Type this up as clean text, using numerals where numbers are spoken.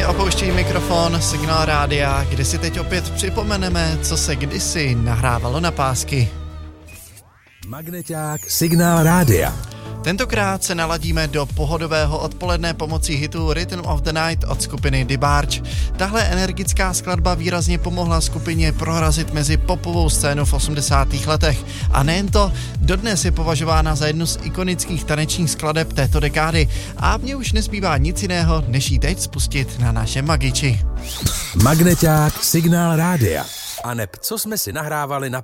Vlny opouštějí mikrofon Signál rádia, kde si teď opět připomeneme, co se kdysi nahrávalo na pásky. Magneťák Signál rádia. Tentokrát se naladíme do pohodového odpoledne pomocí hitu Rhythm of the Night od skupiny DeBarge. Tahle energická skladba výrazně pomohla skupině prorazit mezi popovou scénu v 80. letech. A nejen to, dodnes je považována za jednu z ikonických tanečních skladeb této dekády. A mně už nezbývá nic jiného, než ji teď spustit na našem Magiči. Magneťák Signál rádia. A neb, co jsme si nahrávali na